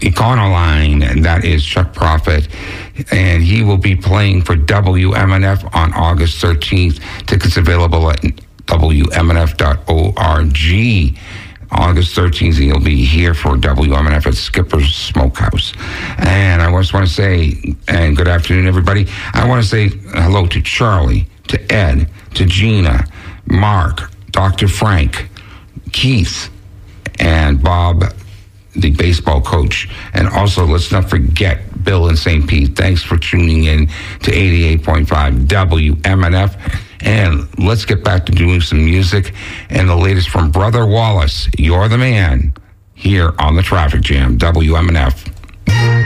Econoline, and that is Chuck Prophet. And he will be playing for WMNF on August 13th. Tickets available at WMNF.org. August 13th, he'll be here for WMNF at Skipper's Smokehouse. And I just want to say, and good afternoon, everybody. I want to say hello to Charlie, to Ed, to Gina, Mark, Dr. Frank, Keith, and Bob, the baseball coach. And also, let's not forget Bill in St. Pete. Thanks for tuning in to 88.5 WMNF. And let's get back to doing some music. And the latest from Brother Wallace, You're the Man, here on the Traffic Jam, WMNF.